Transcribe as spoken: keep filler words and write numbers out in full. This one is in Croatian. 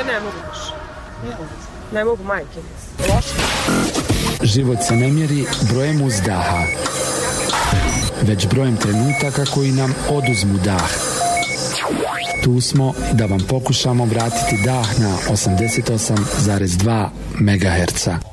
ja ne mogu više. Ne mogu, ne mogu majke. Loše. Život se ne mjeri brojem uzdaha, već brojem trenutaka koji nam oduzmu dah. Tu smo da vam pokušamo vratiti dah na osamdeset osam zarez dva megaherca.